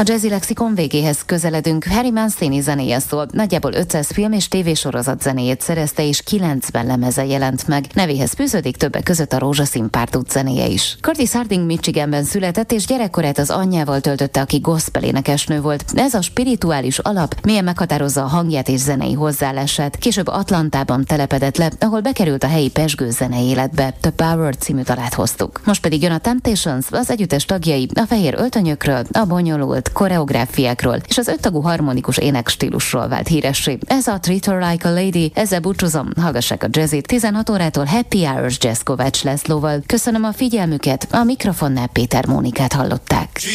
A Jazzy Lexikon végéhez közeledünk. Harry Mancini zenéje szól. Nagyjából 500 film és tévésorozat zenéjét szerezte, és 90 lemeze jelent meg. Nevéhez fűződik többek között a Rózsaszín párduc zenéje is. Curtis Harding Michiganben született, és gyerekkorát az anyjával töltötte, aki gospel énekesnő volt. Ez a spirituális alap milyen meghatározza a hangját és zenei hozzáállását. Később Atlantában telepedett le, ahol bekerült a helyi pezsgő zenei életbe. The Power című dalát hoztuk. Most pedig jön a Temptations, az együttes tagjai a fehér öltönyökről, a bonyolult koreográfiákról és az 5 tagú harmonikus énekstílusról vált híressé. Ez a Treat Her Like a Lady, ezzel búcsúzom, hallgassák a Jazzit. 16 órától Happy Hours Jazz Kovács Lászlóval. Köszönöm a figyelmüket, a mikrofonnál Péter Mónikát hallották.